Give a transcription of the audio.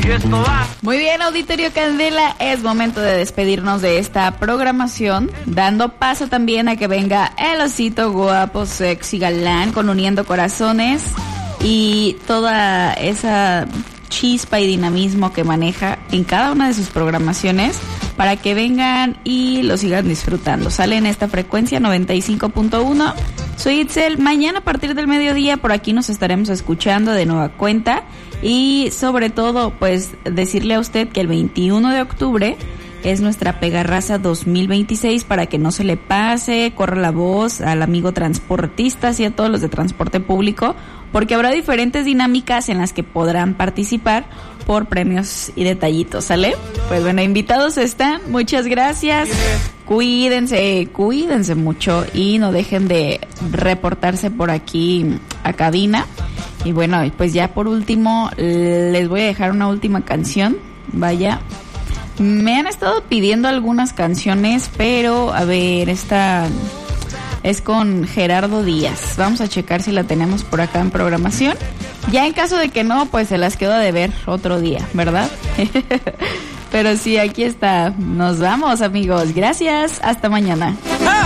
Muy bien, Auditorio Candela, es momento de despedirnos de esta programación, dando paso también a que venga el osito guapo, sexy, galán, con Uniendo Corazones y toda esa chispa y dinamismo que maneja en cada una de sus programaciones para que vengan y lo sigan disfrutando. Sale en esta frecuencia 95.1. Soy Itzel. Mañana a partir del mediodía por aquí nos estaremos escuchando de nueva cuenta y sobre todo pues decirle a usted que el 21 de octubre es nuestra Pegarraza 2026 para que no se le pase, corra la voz al amigo transportista y a todos los de transporte público, porque habrá diferentes dinámicas en las que podrán participar por premios y detallitos, ¿sale? Pues bueno, invitados están, muchas gracias, cuídense mucho y no dejen de reportarse por aquí a cabina. Y bueno, pues ya por último les voy a dejar una última canción, vaya. Me han estado pidiendo algunas canciones, pero a ver, esta es con Gerardo Díaz. Vamos a checar si la tenemos por acá en programación. Ya en caso de que no, pues se las quedo de ver otro día, ¿verdad? Pero sí, aquí está. Nos vamos, amigos. Gracias. Hasta mañana.